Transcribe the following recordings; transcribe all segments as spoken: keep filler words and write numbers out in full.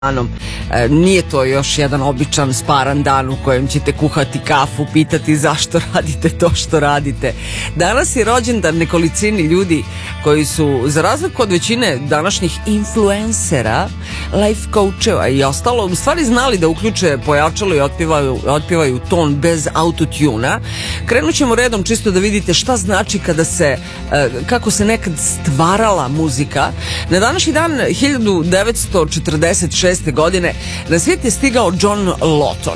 danom. E, nije to još jedan običan sparan dan u kojem ćete kuhati kafu, pitati zašto radite to što radite. Danas je rođendan nekolicini ljudi koji su, za razliku od većine današnjih influencera, life coacheva i ostalo, u stvari znali da uključe pojačalo i otpivaju, otpivaju ton bez autotuna. Krenut ćemo redom čisto da vidite šta znači kada se, e, kako se nekad stvarala muzika. Na današnji dan hiljadu devetsto četrdeset šeste. godine na svijet je stigao John Lawton.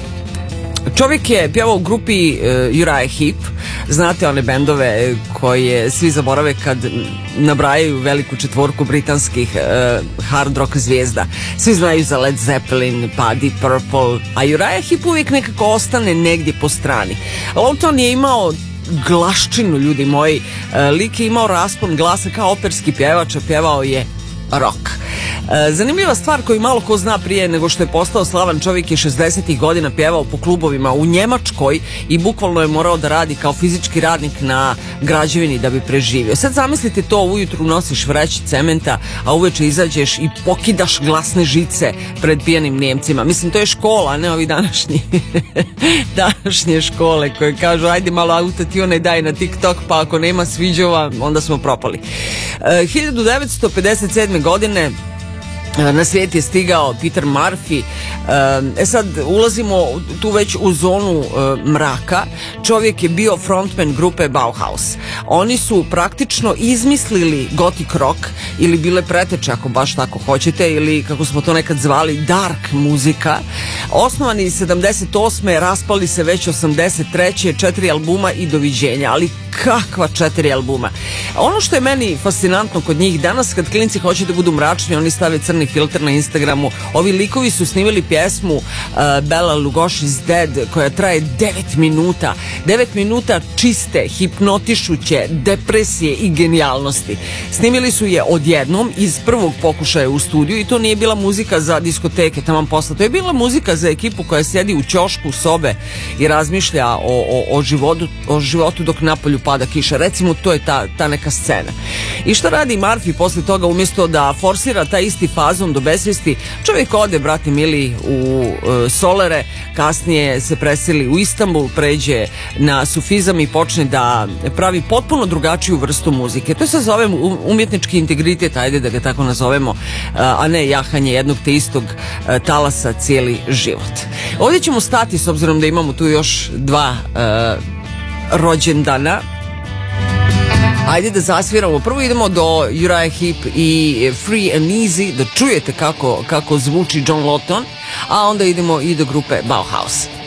Čovjek je pjevao u grupi uh, Uriah Heep. Znate one bendove koje svi zaborave kad nabrajaju veliku četvorku britanskih uh, hard rock zvijezda. Svi znaju za Led Zeppelin, pa Deep Purple, a Uriah Heep uvijek nekako ostane negdje po strani. Lawton je imao glaščinu, ljudi moji. Uh, lik je imao raspon glasa kao operski pjevač, a pjevao je rock. Zanimljiva stvar koju malo ko zna prije nego što je postao slavan čovjek je šezdesetih godina pjevao po klubovima u Njemačkoj i bukvalno je morao da radi kao fizički radnik na građevini da bi preživio. Sad zamislite to, ujutru nosiš vreći cementa, a uveče izađeš i pokidaš glasne žice pred pijanim Njemcima. Mislim, to je škola, a ne ovi današnji današnje škole koje kažu ajde malo autotune daj na TikTok, pa ako nema sviđova onda smo propali. hiljadu devetsto pedeset sedme. godine na svijet je stigao Peter Murphy. E sad ulazimo tu već u zonu e, mraka. Čovjek je bio frontman grupe Bauhaus. Oni su praktično izmislili gothic rock ili bile preteče ako baš tako hoćete, ili kako smo to nekad zvali dark muzika. Osnovani sedamdeset osme. raspali se već osamdeset treće. četiri albuma i doviđenja, ali kakva četiri albuma. Ono što je meni fascinantno kod njih danas, kad klinci hoće da budu mračni, oni stave crni filter na Instagramu. Ovi likovi su snimili pjesmu uh, Bela Lugosi's Dead koja traje devet minuta. devet minuta čiste, hipnotišuće depresije i genijalnosti. Snimili su je odjednom iz prvog pokušaja u studiju i to nije bila muzika za diskoteke taman posla. To je bila muzika za ekipu koja sjedi u ćošku sobe i razmišlja o, o, o, životu, o životu dok napolju pada kiša. Recimo, to je ta, ta neka scena. I što radi Murphy posle toga? Umjesto da forsira taj isti fazon do besvijesti, čovjek ode, brati mili, u e, solere, kasnije se preseli u Istanbul, pređe na sufizam i počne da pravi potpuno drugačiju vrstu muzike. To se zove umjetnički integritet, ajde da ga tako nazovemo, a ne jahanje jednog te istog e, talasa cijeli život. Ovdje ćemo stati s obzirom da imamo tu još dva e, rođendana. Ajde da zasviramo. Prvo idemo do Uriah Heep i Free and Easy, da čujete kako, kako zvuči John Lawton, a onda idemo i do grupe Bauhaus.